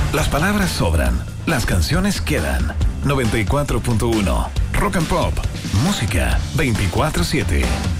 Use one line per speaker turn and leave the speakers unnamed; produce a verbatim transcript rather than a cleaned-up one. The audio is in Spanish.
Las palabras sobran, las canciones quedan. noventa y cuatro punto uno Rock and Pop, música veinticuatro siete.